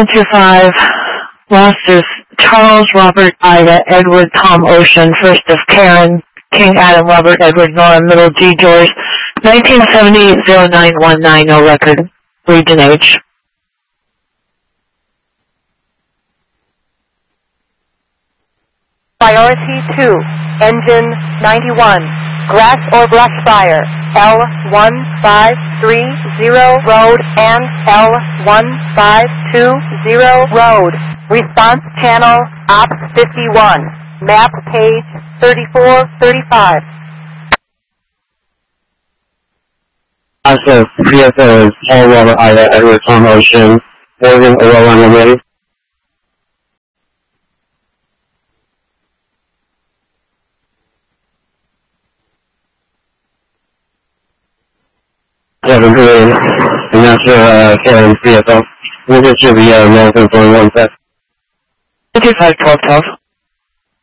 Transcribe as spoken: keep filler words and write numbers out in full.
one two five, lost is Charles, Robert, Ida, Edward, Tom, Ocean, first is Karen, King, Adam, Robert, Edward, Nora, middle, G, George, nineteen seventy, zero nine one nine, no record, region H. Priority two, engine ninety-one, grass or brush fire, L one five three zero road and L one five two zero road. Response channel, Ops fifty-one, map page thirty-four thirty-five. Also, P S O is Paul, Robert, Ida, Edward, Tom, Ocean, Oregon, O L one ready. Seven three, and that's for uh, Karen, P S O. We'll get you the uh, American forty-one set. two five twelve twelve.